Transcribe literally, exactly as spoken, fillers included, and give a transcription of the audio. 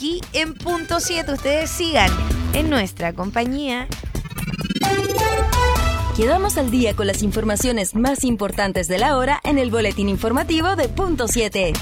aquí en Punto siete. Ustedes sigan en nuestra compañía. Quedamos al día con las informaciones más importantes de la hora en el boletín informativo de Punto siete.